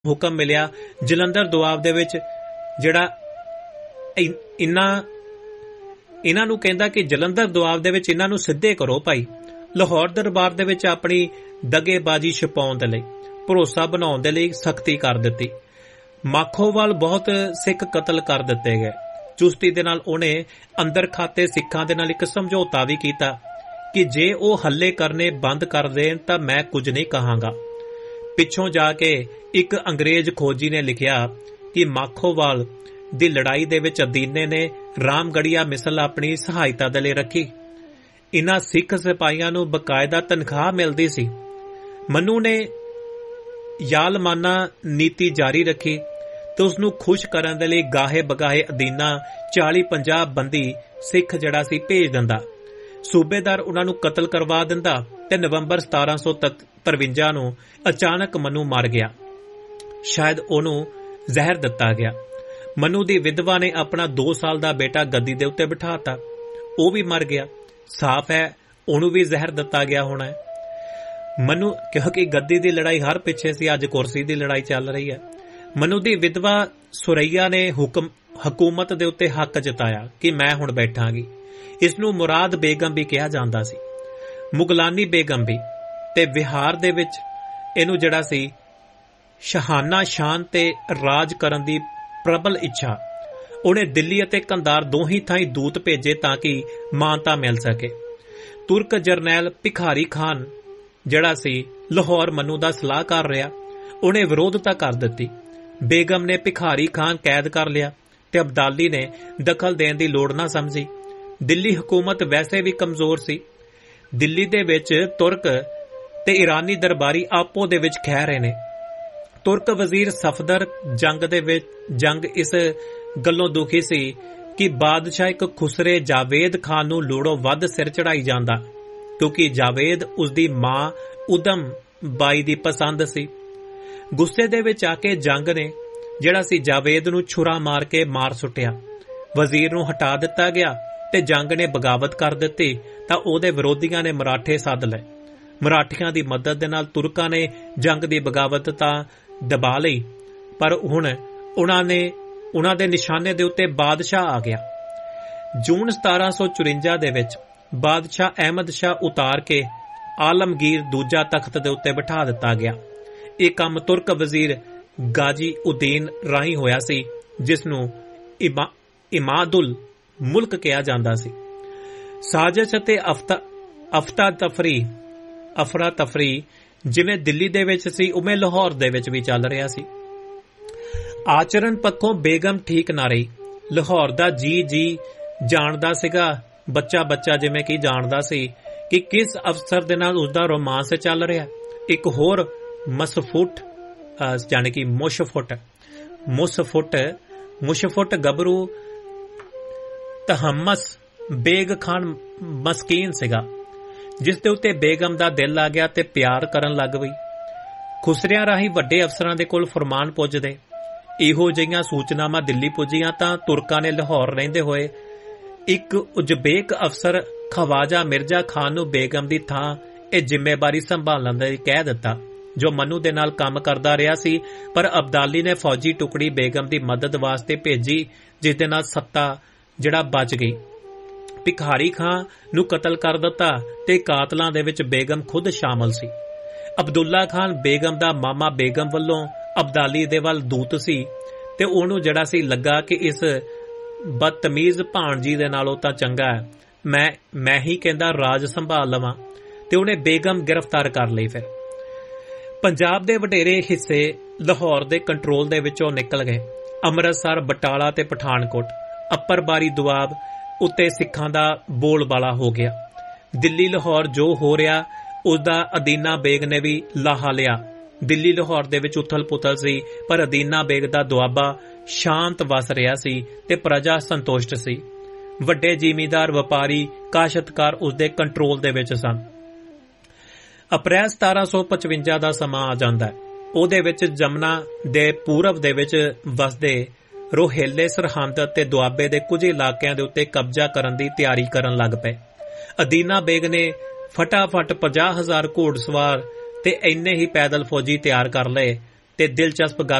ਹੁਕਮ ਮਿਲਿਆ ਜਲੰਧਰ ਦੁਆਬ ਦੇ ਵਿੱਚ ਜਿਹੜਾ ਇਹਨਾਂ ਨੂੰ ਕਹਿੰਦਾ ਕਿ ਜਲੰਧਰ ਦੁਆਬ ਦੇ ਵਿੱਚ ਇਹਨਾਂ ਨੂੰ ਸਿੱਧੇ ਕਰੋ ਭਾਈ। ਲਾਹੌਰ ਦਰਬਾਰ ਦੇ ਵਿੱਚ ਆਪਣੀ ਦਗੇਬਾਜ਼ੀ ਛੁਪਾਉਣ ਦੇ ਲਈ, ਭਰੋਸਾ ਬਣਾਉਣ ਦੇ ਲਈ ਸਖਤੀ ਕਰ ਦਿੱਤੀ। ਮਾਖੋਵਾਲ ਬਹੁਤ ਸਿੱਖ ਕਤਲ ਕਰ ਦਿੱਤੇ ਗਏ। ਚੁਸਤੀ ਦੇ ਨਾਲ ਉਹਨੇ ਅੰਦਰ ਖਾਤੇ ਸਿੱਖਾਂ ਦੇ ਨਾਲ ਇੱਕ ਸਮਝੌਤਾ ਵੀ ਕੀਤਾ ਕਿ ਜੇ ਉਹ ਹੱਲੇ ਕਰਨੇ ਬੰਦ ਕਰ ਦੇਣ ਤਾਂ ਮੈਂ ਕੁਝ ਨਹੀਂ ਕਹਾਂਗਾ। ਪਿੱਛੋਂ ਜਾ ਕੇ ਇੱਕ ਅੰਗਰੇਜ਼ ਖੋਜੀ ਨੇ ਲਿਖਿਆ ਕਿ ਮਾਖੋਵਾਲ ਦੀ ਲੜਾਈ ਦੇ ਵਿੱਚ ਅਦੀਨੇ ਨੇ ਰਾਮਗੜੀਆ ਮਿਸਲ ਆਪਣੀ ਸਹਾਇਤਾ ਦੇ ਲਈ ਰੱਖੀ। ਇਨ੍ਹਾਂ ਸਿੱਖ ਸਿਪਾਹੀਆਂ ਨੂੰ ਬਕਾਇਦਾ ਤਨਖਾਹ ਮਿਲਦੀ ਸੀ। ਮਨੂ ਨੇ ਯਾਲਮਾਨਾ ਨੀਤੀ ਜਾਰੀ ਰੱਖੀ ਤੇ ਉਸ ਨੂੰ ਖੁਸ਼ ਕਰਨ ਦੇ ਲਈ ਗਾਹੇ ਬਗਾਹੇ ਅਦੀਨਾ 40-50 ਬੰਦੀ ਸਿੱਖ ਜਿਹੜਾ ਸੀ ਭੇਜ ਦਿੰਦਾ। ਸੂਬੇਦਾਰ ਉਹਨਾਂ ਨੂੰ ਕਤਲ ਕਰਵਾ ਦਿੰਦਾ ਤੇ ਨਵੰਬਰ 1753 ਨੂੰ ਅਚਾਨਕ ਮਨੂ ਮਰ ਗਿਆ। ਸ਼ਾਇਦ ਉਹਨੂੰ ਜ਼ਹਿਰ ਦਿੱਤਾ ਗਿਆ। ਮਨੂ ਦੀ ਵਿਧਵਾ ਨੇ ਆਪਣਾ 2 ਸਾਲ ਦਾ ਬੇਟਾ ਗੱਦੀ ਦੇ ਉੱਤੇ ਬਿਠਾਤਾ, ਉਹ ਵੀ ਮਰ ਗਿਆ। ਸਾਫ਼ ਹੈ ਉਹਨੂੰ ਵੀ ਜ਼ਹਿਰ ਦਿੱਤਾ ਗਿਆ ਹੋਣਾ ਹੈ। ਮਨੂ ਕਿਉਂਕਿ ਗੱਦੀ ਦੀ ਲੜਾਈ ਹਰ ਪਿੱਛੇ ਸੀ, ਅੱਜ ਕੁਰਸੀ ਦੀ ਲੜਾਈ ਚੱਲ ਰਹੀ ਹੈ। ਮਨੂ ਦੀ ਵਿਧਵਾ ਸੁਰਈਆ ਨੇ ਹਕੂਮਤ ਦੇ ਉੱਤੇ ਹੱਕ ਜਤਾਇਆ ਕਿ ਮੈਂ ਹੁਣ ਬੈਠਾਂਗੀ। ਇਸ ਨੂੰ ਮੁਰਾਦ ਬੇਗਮ ਵੀ ਕਿਹਾ ਜਾਂਦਾ ਸੀ, ਮੁਗਲਾਨੀ ਬੇਗਮ ਵੀ। ਤੇ ਵਿਹਾਰ ਦੇ ਵਿੱਚ ਇਹਨੂੰ ਜਿਹੜਾ ਸੀ ਸ਼ਾਹਾਨਾ ਸ਼ਾਨ ਤੇ ਰਾਜ ਕਰਨ ਦੀ ਪ੍ਰਬਲ ਇੱਛਾ। ਉਹਨੇ ਦਿੱਲੀ ਅਤੇ ਕੰਧਾਰ ਦੋਹੀਂ ਥਾਈਂ ਦੂਤ ਭੇਜੇ ਤਾਂ ਕਿ ਮਾਨਤਾ ਮਿਲ ਸਕੇ। ਤੁਰਕ ਜਰਨੈਲ ਭਿਖਾਰੀ ਖਾਨ ਜਿਹੜਾ ਸੀ ਲਾਹੌਰ ਮਨੂ ਦਾ ਸਲਾਹਕਾਰ ਰਿਹਾ, ਉਹਨੇ ਵਿਰੋਧਤਾ ਕਰ ਦਿੱਤੀ। ਬੇਗਮ ਨੇ ਭਿਖਾਰੀ ਖਾਨ ਕੈਦ ਕਰ ਲਿਆ ਤੇ ਅਬਦਾਲੀ ਨੇ ਦਖਲ ਦੇਣ ਦੀ ਲੋੜ ਨਾ ਸਮਝੀ। ਦਿੱਲੀ ਹਕੂਮਤ ਵੈਸੇ ਵੀ ਕਮਜ਼ੋਰ ਸੀ। ਦਿੱਲੀ ਦੇ ਵਿੱਚ ਤੁਰਕ ਤੇ ਇਰਾਨੀ ਦਰਬਾਰੀ ਆਪੋ ਦੇ ਵਿੱਚ ਖਹਿ ਰਹੇ ਨੇ। ਤੁਰਕ ਵਜ਼ੀਰ ਸਫਦਰ ਜੰਗ ਇਸ ਗੱਲੋਂ ਦੁਖੀ ਸੀ ਕਿ ਬਾਦਸ਼ਾਹ ਇੱਕ ਖੁਸਰੇ ਜਾਵੇਦ ਖਾਨ ਨੂੰ ਲੋੜੋਂ ਵੱਧ ਸਿਰ ਚੜਾਈ ਜਾਂਦਾ, ਕਿਉਂਕਿ ਜਾਵੇਦ ਉਸਦੀ ਮਾਂ ਉਦਮ ਬਾਈ ਦੀ ਪਸੰਦ ਸੀ। ਗੁੱਸੇ ਦੇ ਵਿੱਚ ਆ ਕੇ ਜੰਗ ਨੇ ਜਿਹੜਾ ਸੀ ਜਾਵੇਦ ਨੂੰ ਛੁਰਾ ਮਾਰ ਕੇ ਮਾਰ ਸੁੱਟਿਆ। ਵਜ਼ੀਰ ਨੂੰ ਹਟਾ ਦਿੱਤਾ ਗਿਆ ਤੇ ਜੰਗ ਨੇ ਬਗਾਵਤ ਕਰ ਦਿੱਤੀ ਤਾਂ ਉਹਦੇ ਵਿਰੋਧੀਆਂ ਨੇ ਮਰਾਠੇ ਸੱਦ ਲਏ। ਮਰਾਠਿਆਂ ਦੀ ਮਦਦ ਦੇ ਨਾਲ ਤੁਰਕਾਂ ਨੇ ਜੰਗ ਦੀ ਬਗਾਵਤ ਤਾਂ ਦਬਾ ਲਈ, ਪਰ ਹੁਣ ਉਹਨਾਂ ਦੇ ਨਿਸ਼ਾਨੇ ਦੇ ਉੱਤੇ ਬਾਦਸ਼ਾਹ ਆ ਗਿਆ। ਜੂਨ 1754 ਦੇ ਵਿੱਚ ਬਾਦਸ਼ਾਹ ਅਹਿਮਦ ਸ਼ਾਹ ਉਤਾਰ ਕੇ ਆਲਮਗੀਰ ਦੂਜਾ ਤਖਤ ਦੇ ਉੱਤੇ ਬਿਠਾ ਦਿੱਤਾ ਗਿਆ। ਇਹ ਕੰਮ ਤੁਰਕ ਵਜ਼ੀਰ ਗਾਜੀ ਉਦੀਨ ਰਾਹੀਂ ਹੋਇਆ ਸੀ, ਜਿਸ ਨੂੰ ਇਮਾਦੁਲ ਮੁਲਕ ਕਿਹਾ ਜਾਂਦਾ ਸੀ। ਸਾਜ਼ਿਸ਼ ਅਤੇ ਅਫਰਾ ਤਫਰੀ ਜਿਵੇਂ ਦਿੱਲੀ ਦੇ ਵਿੱਚ ਸੀ ਉਵੇਂ ਲਾਹੌਰ ਦੇ ਵਿੱਚ ਵੀ ਚੱਲ ਰਿਹਾ ਸੀ। ਆਚਰਣ ਪੱਖੋਂ ਬੇਗਮ ਠੀਕ ਨਾ ਰਹੀ। ਲਾਹੌਰ ਦਾ ਜੀ ਜਾਣਦਾ ਸੀਗਾ, ਬੱਚਾ ਜਿਵੇਂ ਕਿ ਜਾਣਦਾ ਸੀ ਕਿ ਕਿਸ ਅਫਸਰ ਦੇ ਨਾਲ ਉਸਦਾ ਰੋਮਾਂਸ ਚੱਲ ਰਿਹਾ। ਇੱਕ ਹੋਰ ਯਾਨੀ ਕਿ ਮੁਸ਼ਫੁੱਟ ਗੱਭਰੂ ਤਹਮਸ ਬੇਗ ਖਾਨ ਮਸਕੀਨ ਸੀਗਾ, ਜਿਸ ਦੇ ਉੱਤੇ ਬੇਗਮ ਦਾ ਦਿਲ ਆ ਗਿਆ ਤੇ ਪਿਆਰ ਕਰਨ ਲੱਗ ਪਈ। ਖੁਸਰਿਆਂ ਰਾਹੀਂ ਵੱਡੇ ਅਫਸਰਾਂ ਦੇ ਕੋਲ ਫਰਮਾਨ ਪੁੱਜਦੇ। ਇਹੋ ਜਿਹੀਆਂ ਸੂਚਨਾਵਾਂ ਦਿੱਲੀ ਪੁੱਜੀਆਂ ਤਾਂ ਤੁਰਕਾਂ ਨੇ ਲਾਹੌਰ ਰਹਿੰਦੇ ਹੋਏ ਇੱਕ ਉਜ਼ਬੇਕ ਅਫਸਰ ਖਵਾਜਾ ਮਿਰਜ਼ਾ ਖਾਨ ਨੂੰ ਬੇਗਮ ਦੀ ਥਾਂ ਇਹ ਜ਼ਿੰਮੇਵਾਰੀ ਸੰਭਾਲਣ ਲਈ ਕਹਿ ਦਿੱਤਾ, ਜੋ ਮਨੂ ਦੇ ਨਾਲ ਕੰਮ ਕਰਦਾ ਰਿਹਾ ਸੀ। ਪਰ ਅਬਦਾਲੀ ਨੇ ਫੌਜੀ ਟੁਕੜੀ ਬੇਗਮ ਦੀ ਮਦਦ ਵਾਸਤੇ ਭੇਜੀ, ਜਿਸ ਦੇ ਨਾਲ ਸੱਤਾ ਜਿਹੜਾ ਬਚ ਗਈ। ਭਿਖਾਰੀ ਖਾਂ ਨੂੰ ਕਤਲ ਕਰ ਦਿੱਤਾ ਤੇ ਕਾਤਲਾਂ ਦੇ ਵਿੱਚ ਬੇਗਮ ਖੁਦ ਸ਼ਾਮਲ ਸੀ। ਅਬਦੁੱਲਾ ਖਾਨ ਬੇਗਮ ਦਾ ਮਾਮਾ ਬੇਗਮ ਵੱਲੋਂ ਅਬਦਾਲੀ ਦੇ ਵੱਲ ਦੂਤ ਸੀ ਤੇ ਉਹਨੂੰ ਜਿਹੜਾ ਸੀ ਲੱਗਾ ਕਿ ਇਸ ਬਦਤਮੀਜ਼ ਭਾਣਜੀ ਦੇ ਨਾਲੋਂ ਤਾਂ ਚੰਗਾ ਹੈ ਮੈਂ ਹੀ ਕਹਿੰਦਾ ਰਾਜ ਸੰਭਾਲ ਲਵਾਂ, ਤੇ ਉਹਨੇ ਬੇਗਮ ਗ੍ਰਿਫਤਾਰ ਕਰ ਲਈ। ਫਿਰ ਪੰਜਾਬ ਦੇ ਵਡੇਰੇ ਹਿੱਸੇ ਲਾਹੌਰ ਦੇ ਕੰਟਰੋਲ ਦੇ ਵਿੱਚੋਂ ਨਿਕਲ ਗਏ। ਅੰਮ੍ਰਿਤਸਰ, ਬਟਾਲਾ ਤੇ ਪਠਾਨਕੋਟ ਅੱਪਰ ਬਾਰੀ ਦੁਆਬ ਉੱਤੇ ਸਿੱਖਾਂ ਦਾ ਬੋਲਬਾਲਾ ਹੋ ਗਿਆ। ਦਿੱਲੀ ਲਾਹੌਰ ਜੋ ਹੋ ਰਿਹਾ ਉਸਦਾ ਅਦੀਨਾ ਬੇਗ ਨੇ ਵੀ ਲਾਹਾ ਲਿਆ। ਦਿੱਲੀ ਲਾਹੌਰ ਦੇ ਵਿੱਚ ਉਥਲ ਪੁਥਲ ਸੀ, ਪਰ ਅਦੀਨਾ ਬੇਗ ਦਾ ਦੁਆਬਾ ਸ਼ਾਂਤ ਵਸ ਰਿਹਾ ਸੀ ਤੇ ਪ੍ਰਜਾ ਸੰਤੁਸ਼ਟ ਸੀ। ਵੱਡੇ ਜ਼ਿਮੀਂਦਾਰ, ਵਪਾਰੀ, ਕਾਸ਼ਤਕਾਰ ਉਸਦੇ ਕੰਟਰੋਲ ਦੇ ਵਿੱਚ ਸਨ। ਅਪ੍ਰੈਲ 1755 ਦਾ ਸਮਾਂ ਆ ਜਾਂਦਾ ਹੈ। ਉਹਦੇ ਵਿੱਚ ਜਮਨਾ ਦੇ ਪੂਰਬ ਦੇ ਵਿੱਚ ਵਸਦੇ ਰੋਹੇਲੇ ਸਰਹੰਦ ਅਤੇ ਦੁਆਬੇ ਦੇ ਕੁਝ ਇਲਾਕਿਆਂ ਦੇ ਉੱਤੇ ਕਬਜ਼ਾ ਕਰਨ ਦੀ ਤਿਆਰੀ ਕਰਨ ਲੱਗ ਪਏ। ਅਦੀਨਾ ਬੇਗ ਨੇ ਫਟਾਫਟ 50,000 ਘੋੜਸਵਾਰ ਤੇ ਇੰਨੇ ਹੀ ਪੈਦਲ ਫੌਜੀ ਤਿਆਰ ਕਰ ਲਏ ਤੇ ਦਿਲਚਸਪ ਗੱਲ